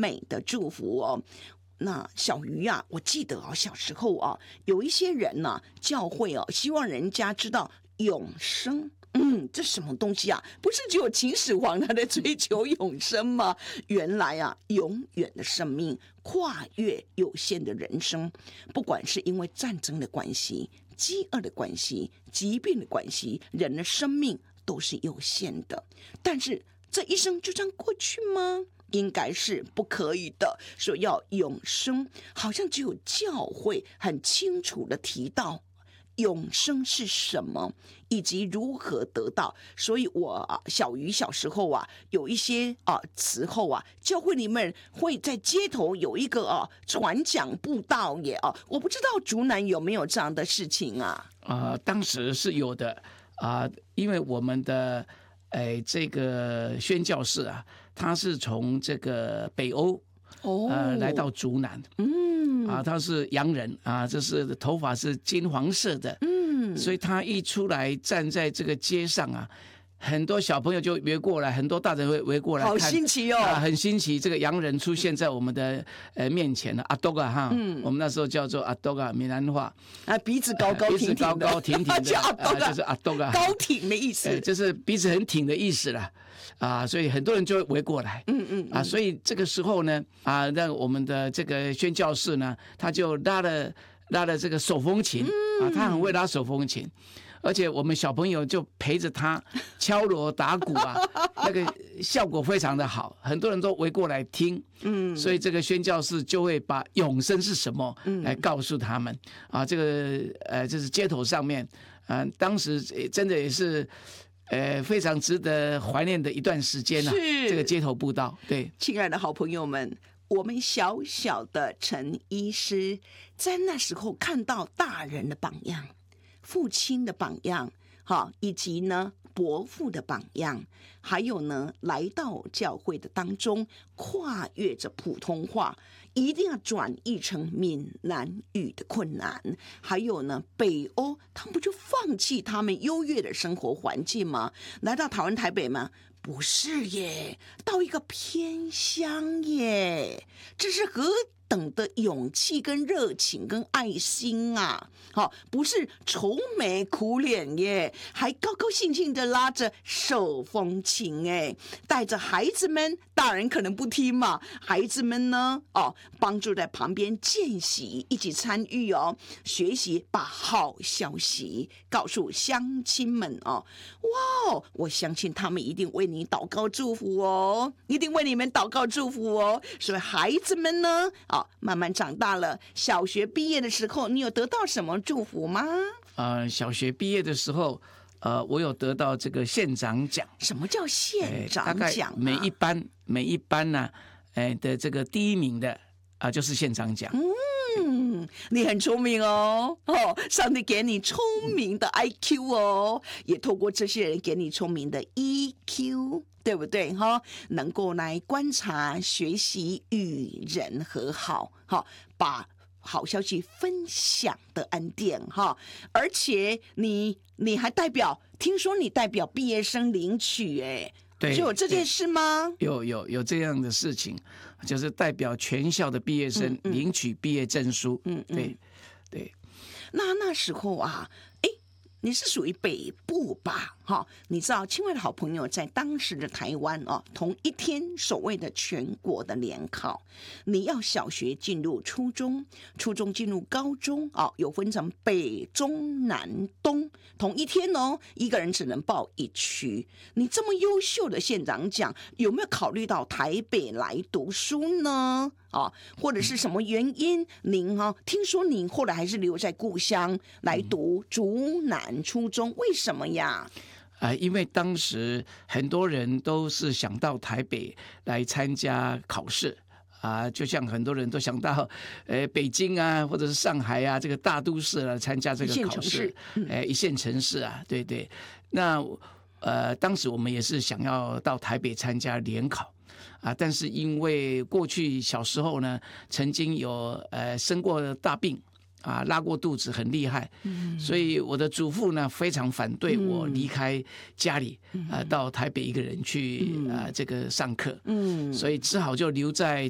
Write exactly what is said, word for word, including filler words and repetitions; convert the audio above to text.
美的祝福哦。那小鱼啊，我记得啊，小时候啊，有一些人呢、啊，教会哦、啊，希望人家知道永生。嗯，这什么东西啊？不是只有秦始皇他在追求永生吗？原来啊，永远的生命跨越有限的人生，不管是因为战争的关系、饥饿的关系、疾病的关系，人的生命都是有限的。但是这一生就这样过去吗？应该是不可以的。说要永生，好像只有教会很清楚的提到永生是什么，以及如何得到。所以我、啊、小鱼小时候啊，有一些啊时候啊，教会里面会在街头有一个啊传讲布道耶啊，我不知道竹南有没有这样的事情啊？ 啊、呃，当时是有的啊、呃，因为我们的哎这个宣教士啊，他是从这个北欧哦、呃、来到竹南，嗯啊，他是洋人啊，这是头发是金黄色的，嗯，所以他一出来站在这个街上啊，很多小朋友就围过来，很多大人会围过来看， 好新奇哦， 啊，很新奇，这个洋人出现在我们的呃面前了，阿多嘎哈，嗯，我们那时候叫做阿多嘎闽南话， 啊，鼻子高高挺挺的， 鼻子高高挺挺的， 叫阿多嘎、 啊，就是阿多嘎， 高挺的意思， 呃、就是鼻子很挺的意思啦。啊，所以很多人就会围过来，嗯嗯，啊，所以这个时候呢，啊，那我们的这个宣教士呢，他就拉了拉了这个手风琴，啊，他很会拉手风琴，而且我们小朋友就陪着他敲锣打鼓啊，那个效果非常的好，很多人都围过来听，嗯，所以这个宣教士就会把永生是什么来告诉他们，啊，这个呃，就是街头上面，啊，当时真的也是。呃，非常值得怀念的一段时间啊，这个街头步道。对， 亲爱的好朋友们，我们小小的陈医师在那时候看到大人的榜样，父亲的榜样，好，以及呢伯父的榜样，还有呢来到教会的当中，跨越着普通话，一定要转译成闽南语的困难。还有呢，北欧他们不就放弃他们优越的生活环境吗？来到台湾台北吗？不是耶，到一个偏乡耶，这是何等的勇气跟热情跟爱心啊！好、哦，不是愁眉苦脸耶，还高高兴兴的拉着手风琴哎，带着孩子们，大人可能不听嘛，孩子们呢，哦，帮助在旁边见习，一起参与哦，学习把好消息告诉乡亲们哦。哇，我相信他们一定为你祷告祝福哦，一定为你们祷告祝福哦。所以孩子们呢，哦，慢慢长大了，小学毕业的时候，你有得到什么祝福吗？ 呃，小学毕业的时候，呃，我有得到这个县长奖。 什么叫县长奖、啊？ 每一班每一班呢、啊，哎的这个第一名的啊、呃，就是县长奖。 嗯，你很聪明哦，哦，上帝给你聪明的 I Q 哦，也透过这些人给你聪明的 E Q。对不对哈？能够来观察、学习与人和好，哈，把好消息分享的恩典哈。而且你你还代表，听说你代表毕业生领取，哎， 对， 就有这件事吗？ 有有有这样的事情，就是代表全校的毕业生领取毕业证书。嗯，嗯对对。 那那时候啊，哎。你是属于北部吧？哈，你知道，亲爱的好朋友，在当时的台湾哦，同一天所谓的全国的联考，你要小学进入初中，初中进入高中哦，有分成北中南东，同一天哦，一个人只能报一区。你这么优秀的县长奖，有没有考虑到台北来读书呢？啊，或者是什么原因？您哈、啊，听说您后来还是留在故乡来读竹南初中，为什么呀？ 啊、呃，因为当时很多人都是想到台北来参加考试啊、呃，就像很多人都想到呃北京啊，或者是上海啊，这个大都市来参加这个考试，嗯、呃，一线城市啊，对对。那呃，当时我们也是想要到台北参加联考。啊，但是因为过去小时候呢，曾经有呃生过大病啊，拉过肚子很厉害，嗯，所以我的祖父呢非常反对我离开家里啊、嗯呃，到台北一个人去啊、呃、这个上课，嗯，所以只好就留在